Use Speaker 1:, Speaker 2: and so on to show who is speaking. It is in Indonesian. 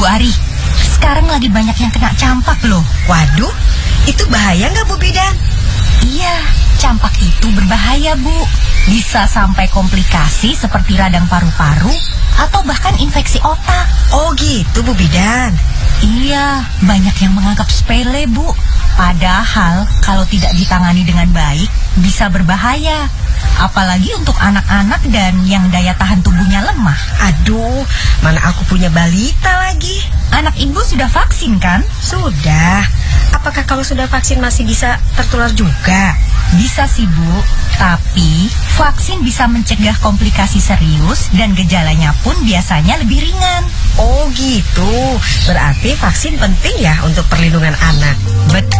Speaker 1: Ari, sekarang lagi banyak yang kena campak loh.
Speaker 2: Waduh, itu bahaya nggak Bu Bidan?
Speaker 1: Iya, campak itu berbahaya, Bu. Bisa sampai komplikasi seperti radang paru-paru atau bahkan infeksi otak.
Speaker 2: Oh gitu Bu Bidan.
Speaker 1: Iya, banyak yang menganggap sepele, Bu. Padahal kalau tidak ditangani dengan baik bisa berbahaya. Apalagi untuk anak-anak dan yang daya tahan tubuhnya lemah.
Speaker 2: Aduh, mana aku punya balita lagi.
Speaker 1: Anak ibu sudah vaksin kan?
Speaker 2: Sudah. Apakah kalau sudah vaksin masih bisa tertular juga?
Speaker 1: Bisa sih, Bu. Tapi vaksin bisa mencegah komplikasi serius dan gejalanya pun biasanya lebih ringan.
Speaker 2: Oh gitu. Berarti vaksin penting ya untuk perlindungan anak.
Speaker 1: Betul.